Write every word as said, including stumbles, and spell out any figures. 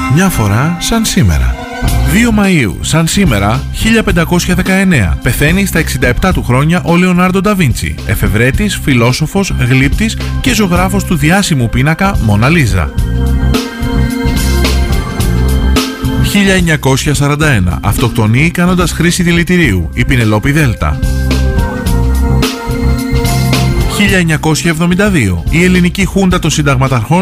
Μια φορά σαν σήμερα. δύο Μαΐου, σαν σήμερα, χίλια πεντακόσια δεκαεννέα, πεθαίνει στα εξήντα επτά του χρόνια ο Λεωνάρντο ντα Βίντσι, εφευρέτης, φιλόσοφος, γλύπτης και ζωγράφος του διάσημου πίνακα Μόνα Λίζα. χίλια εννιακόσια σαράντα ένα, αυτοκτονεί κάνοντας χρήση δηλητηρίου, η Πινελόπη Δέλτα. χίλια εννιακόσια εβδομήντα δύο, η ελληνική χούντα των συνταγματαρχών